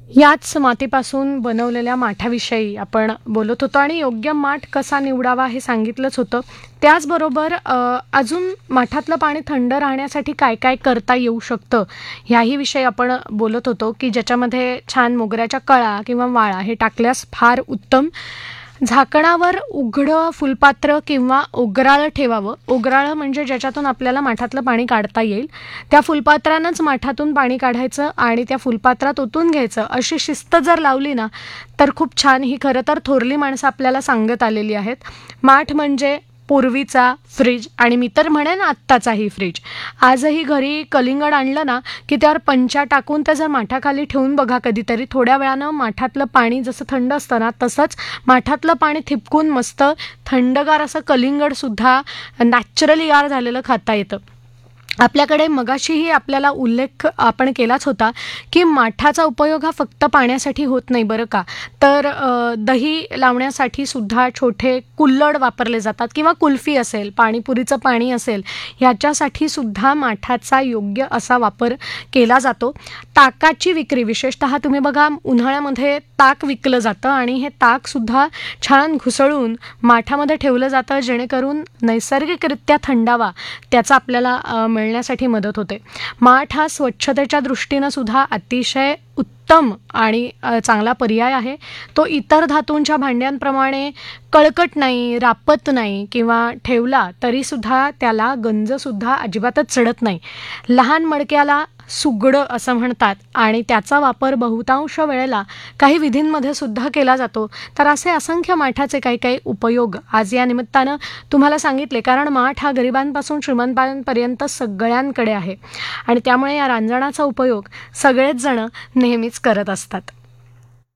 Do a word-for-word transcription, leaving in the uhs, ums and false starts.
याच मातीपासून बनवलेल्या माठाविषयी आपण बोलत होतो आणि योग्य माठ कसा निवडावा हे सांगितलंच होतं. त्याचबरोबर अ, अजून माठातलं पाणी थंड राहण्यासाठी काय काय करता येऊ शकतं ह्याही विषयी आपण बोलत होतो, की ज्याच्यामध्ये छान मोगऱ्याच्या कळा किंवा वाळा हे टाकल्यास फार उत्तम. झाकणावर उघडं फुलपात्र किंवा ओगराळं ठेवावं. ओगराळं म्हणजे ज्याच्यातून आपल्याला माठातलं पाणी काढता येईल. त्या फुलपात्रानंच माठातून पाणी काढायचं आणि त्या फुलपात्रात ओतून घ्यायचं, अशी शिस्त जर लावली ना तर खूप छान. ही खरं तर थोरली माणसं आपल्याला सांगत आलेली आहेत. माठ म्हणजे पूर्वीचा फ्रीज आणि मी तर म्हणेन आत्ताचाही फ्रीज. आजही घरी कलिंगड आणलं ना की त्यावर पंचा टाकून ते जर माठाखाली ठेवून बघा कधीतरी, थोड्या वेळानं माठातलं पाणी जसं थंड असतं ना तसंच माठातलं पाणी थिपकून मस्त थंडगार असं कलिंगडसुद्धा नॅचरली गार झालेलं खाता येतं. आपल्याकडे मगाशीही आपल्याला उल्लेख आपण केलाच होता की माठाचा उपयोग हा फक्त पाण्यासाठी होत नाही बरं का, तर अ, दही लावण्यासाठी सुद्धा छोटे कुल्हड वापरले जातात किंवा कुल्फी असेल, पाणीपुरीचं पाणी असेल, ह्याच्यासाठी सुद्धा माठाचा योग्य असा वापर केला जातो. ताकाची विक्री विशेषतः तुम्ही बघा उन्हाळ्यामध्ये ताक विकलं जातं आणि हे ताकसुद्धा छान घुसळून माठामध्ये ठेवलं जातं, जेणेकरून नैसर्गिकरित्या थंडावा त्याचा आपल्याला अ, मिळण्यासाठी मदत होते. माठ हा स्वच्छतेच्या दृष्टीनं सुद्धा अतिशय उत्तम आणि अ, चांगला पर्याय आहे. तो इतर धातूंच्या भांड्यांप्रमाणे कळकट नाही, रापत नाही किंवा ठेवला तरीसुद्धा त्याला गंजसुद्धा अजिबातच चढत नाही. लहान मडक्याला सुगडं असं म्हणतात आणि त्याचा वापर बहुतांश वेळेला काही विधींमध्ये सुद्धा केला जातो. तर असे असंख्य माठाचे काही काही उपयोग आज या निमित्तानं तुम्हाला सांगितले, कारण माठ हा गरिबांपासून श्रीमंतांपर्यंत सगळ्यांकडे आहे आणि त्यामुळे या रांजणाचा उपयोग सगळेच जण नेहमीच करत असतात.